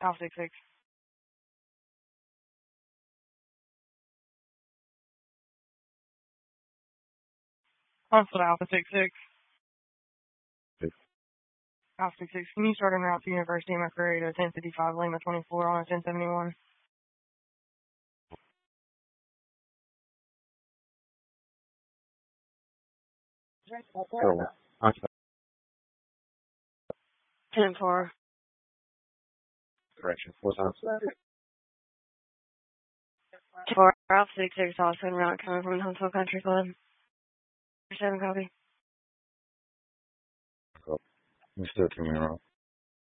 Alpha 66. Consulate Alpha 66. Alpha 66. Can you start en route to University of Mercury to 1055 Lima 24 on a 1071? Oh, 10-4. correction. What's on? 4 Alpha 66 also en route coming from the Huntsville Country Club. 7 copy. You still 2 minutes.